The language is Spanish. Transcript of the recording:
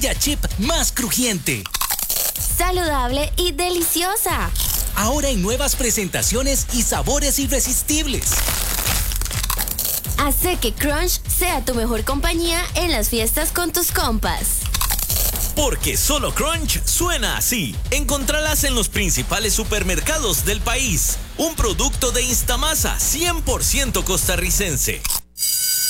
tortilla chip más crujiente. Saludable y deliciosa. Ahora en nuevas presentaciones y sabores irresistibles. Hace que Crunch sea tu mejor compañía en las fiestas con tus compas. Porque solo Crunch suena así. Encontrarás en los principales supermercados del país. Un producto de Instamasa 100% costarricense.